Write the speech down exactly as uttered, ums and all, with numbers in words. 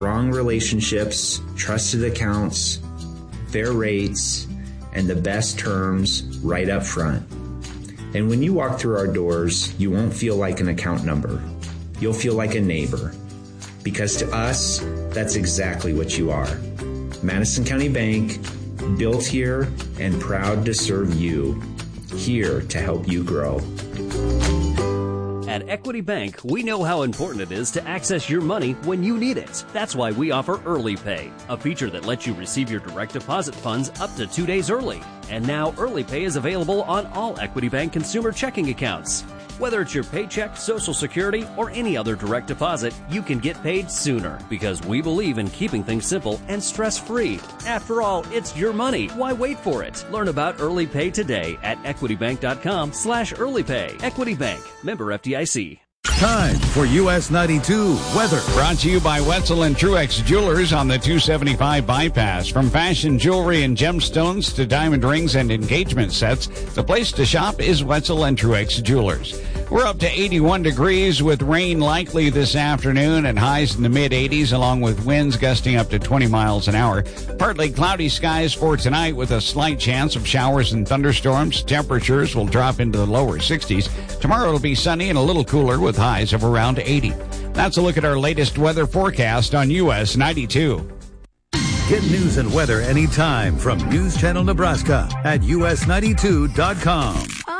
Strong relationships, trusted accounts, fair rates, and the best terms right up front. And when you walk through our doors, you won't feel like an account number. You'll feel like a neighbor. Because to us, that's exactly what you are. Madison County Bank, built here and proud to serve you. Here to help you grow. At Equity Bank, we know how important it is to access your money when you need it. That's why we offer Early Pay, a feature that lets you receive your direct deposit funds up to two days early. And now Early Pay is available on all Equity Bank consumer checking accounts. Whether it's your paycheck, Social Security, or any other direct deposit, you can get paid sooner because we believe in keeping things simple and stress-free. After all, it's your money. Why wait for it? Learn about Early Pay today at equitybank.com slash earlypay. Equity Bank. Member F D I C. Time for U S ninety-two weather. Brought to you by Wetzel and Truex Jewelers on the two seventy-five bypass. From fashion jewelry and gemstones to diamond rings and engagement sets, the place to shop is Wetzel and Truex Jewelers. We're up to eighty-one degrees with rain likely this afternoon and highs in the mid eighties along with winds gusting up to twenty miles an hour. Partly cloudy skies for tonight with a slight chance of showers and thunderstorms. Temperatures will drop into the lower sixties. Tomorrow it'll be sunny and a little cooler with highs of around eighty. That's a look at our latest weather forecast on U S ninety-two. Get news and weather anytime from News Channel Nebraska at U S ninety-two dot com.